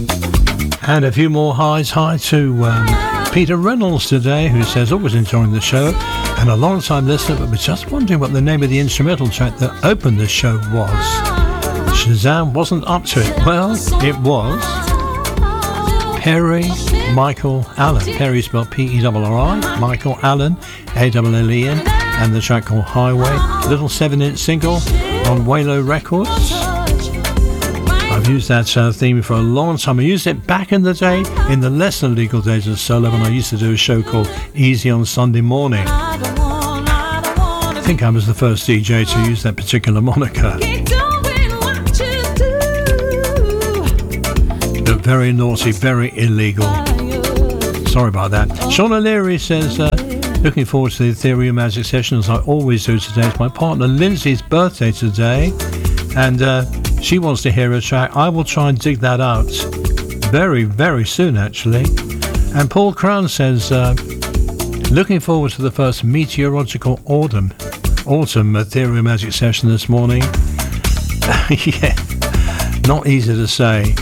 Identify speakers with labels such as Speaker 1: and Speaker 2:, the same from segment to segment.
Speaker 1: And a few more highs. Hi to Peter Reynolds today, who says, always enjoying the show, and a long-time listener, but was just wondering what the name of the instrumental track that opened the show was. Shazam wasn't up to it. Well, it was Perry Michael Allen. Perry spelled P-E-R-R-I, Michael Allen, A-L-L-E-N, and the track called Highway, little 7-inch single on Walo Records. I've used that theme for a long time. I used it back in the day, in the less than legal days of solo, when I used to do a show called Easy on Sunday Morning. I think I was the first DJ to use that particular moniker. But very naughty, very illegal. Sorry about that. Sean O'Leary says, looking forward to the Ethereal Magic Session, as I always do today. It's my partner Lindsay's birthday today, and she wants to hear a track. I will try and dig that out very, very soon, actually. And Paul Crown says, looking forward to the first meteorological autumn Ethereal Magic Session this morning. Yeah, not easy to say.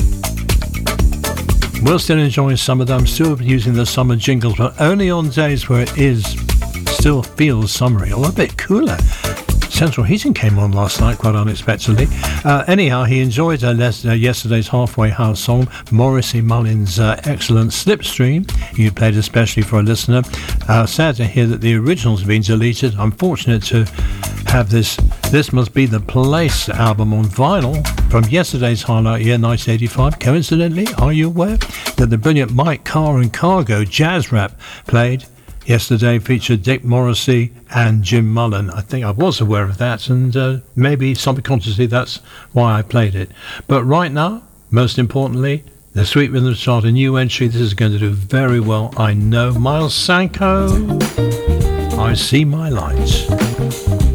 Speaker 1: We're still enjoying some of them, still using the summer jingles, but only on days where it still feels summery, or a bit cooler. Central Heating came on last night, quite unexpectedly. Anyhow, he enjoyed yesterday's Halfway House song, Morrissey Mullins' excellent Slipstream. You played especially for a listener. Sad to hear that the original's been deleted. Unfortunate to have this Must Be the Place album on vinyl from yesterday's highlight year, 1985. Coincidentally, are you aware that the brilliant Mike Carr and Cargo jazz rap played yesterday featured Dick Morrissey and Jim Mullen? I think I was aware of that, and maybe subconsciously that's why I played it. But right now, most importantly, the Sweet Rhythm Chart, a new entry. This is going to do very well, I know. Miles Sanko, I See My Lights.